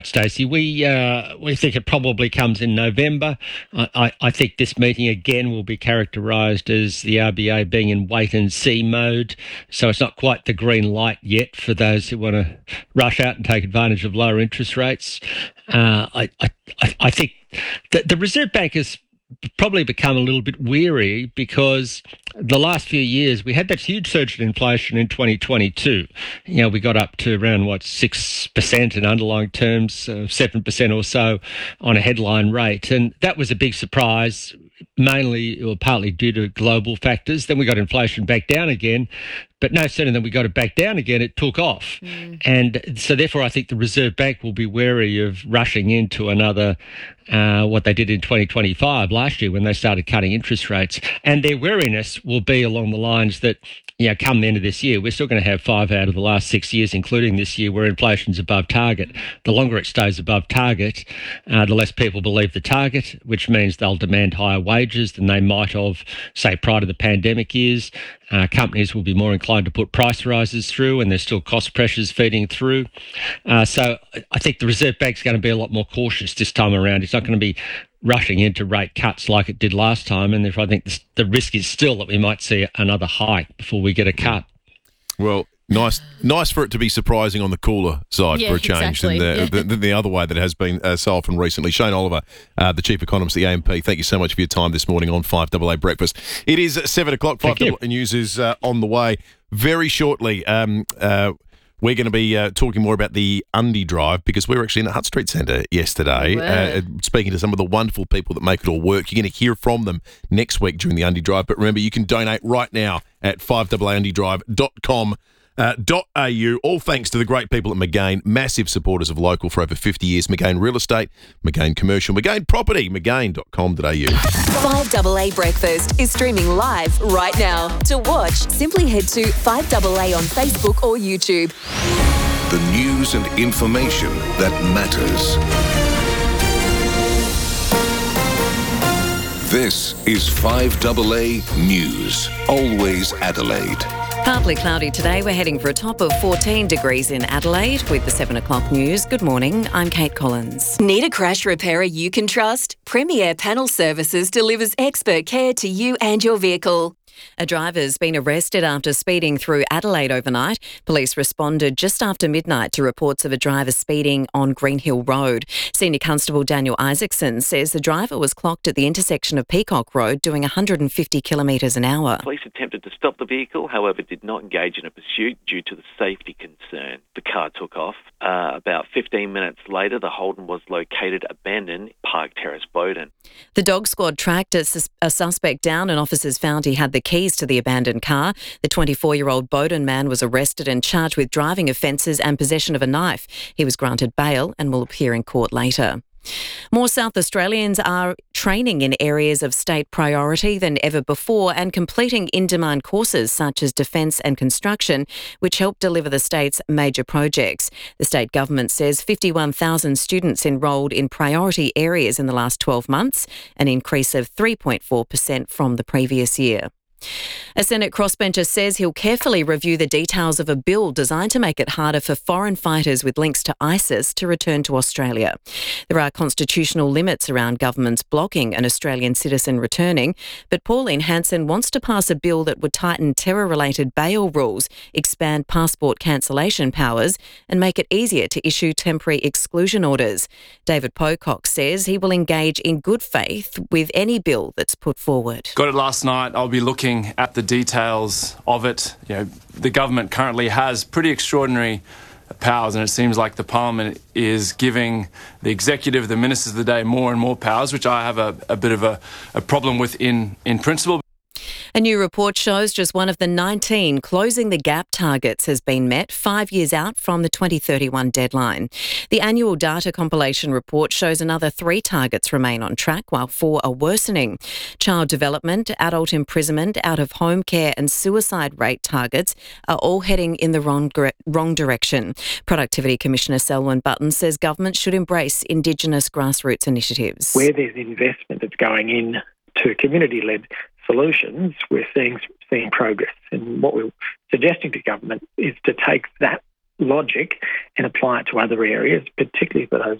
Stacey, we think it probably comes in November. I think this meeting again will be characterised as the RBA being in wait and see mode. So it's not quite the green light yet for those who want to rush out and take advantage of lower interest rates. I think that the Reserve Bank has probably become a little bit weary because the last few years we had that huge surge in inflation in 2022. We got up to around 6% in underlying terms, 7% or so on a headline rate, and that was a big surprise, mainly or partly due to global factors. Then we got inflation back down again, but no sooner than we got it back down again, it took off. And so therefore I think the Reserve Bank will be wary of rushing into another what they did in 2025 last year when they started cutting interest rates. And their wariness will be along the lines that, come the end of this year, we're still going to have 5 out of the last 6 years, including this year, where inflation's above target. The longer it stays above target, the less people believe the target, which means they'll demand higher wages than they might have, say, prior to the pandemic years. Companies will be more inclined to put price rises through, and there's still cost pressures feeding through. So I think the Reserve Bank's going to be a lot more cautious this time around. It's not going to be rushing into rate cuts like it did last time, and therefore I think the risk is still that we might see another hike before we get a cut. Well, nice for it to be surprising on the cooler side for a change than the other way that it has been so often recently. Shane Oliver, the Chief Economist at the AMP, thank you so much for your time this morning on 5AA Breakfast. It is 7 o'clock. 5AA News is on the way very shortly. We're going to be talking more about the Undy Drive because we were actually in the Hutt Street Centre yesterday speaking to some of the wonderful people that make it all work. You're going to hear from them next week during the Undy Drive. But remember, you can donate right now at 5AAUndyDrive.com. .au. All thanks to the great people at McGain, massive supporters of local for over 50 years. McGain Real Estate, McGain Commercial, McGain Property, McGain.com.au. 5AA Breakfast is streaming live right now. To watch, simply head to 5AA on Facebook or YouTube. The news and information that matters. This is 5AA News. Always Adelaide. Partly cloudy today. We're heading for a top of 14 degrees in Adelaide with the 7 o'clock news. Good morning. I'm Kate Collins. Need a crash repairer you can trust? Premier Panel Services delivers expert care to you and your vehicle. A driver's been arrested after speeding through Adelaide overnight. Police responded just after midnight to reports of a driver speeding on Greenhill Road. Senior Constable Daniel Isaacson says the driver was clocked at the intersection of Peacock Road doing 150 kilometres an hour. Police attempted to stop the vehicle, however did not engage in a pursuit due to the safety concern. The car took off. About 15 minutes later, the Holden was located abandoned, Park Terrace, Bowden. The dog squad tracked a suspect down and officers found he had the keys to the abandoned car. The 24-year-old Bowden man was arrested and charged with driving offences and possession of a knife. He was granted bail and will appear in court later. More South Australians are training in areas of state priority than ever before and completing in-demand courses such as defence and construction, which help deliver the state's major projects. The state government says 51,000 students enrolled in priority areas in the last 12 months, an increase of 3.4% from the previous year. A Senate crossbencher says he'll carefully review the details of a bill designed to make it harder for foreign fighters with links to ISIS to return to Australia. There are constitutional limits around governments blocking an Australian citizen returning, but Pauline Hanson wants to pass a bill that would tighten terror-related bail rules, expand passport cancellation powers, and make it easier to issue temporary exclusion orders. David Pocock says he will engage in good faith with any bill that's put forward. Got it last night. I'll be looking at the details of it. The government currently has pretty extraordinary powers, and it seems like the Parliament is giving the executive, the ministers of the day, more and more powers, which I have a bit of a problem with in principle. A new report shows just one of the 19 closing the gap targets has been met 5 years out from the 2031 deadline. The annual data compilation report shows another 3 targets remain on track while 4 are worsening. Child development, adult imprisonment, out-of-home care and suicide rate targets are all heading in the wrong direction. Productivity Commissioner Selwyn Button says government should embrace Indigenous grassroots initiatives. Where there's investment that's going in to community-led solutions, we're seeing progress. And what we're suggesting to government is to take that logic and apply it to other areas, particularly for those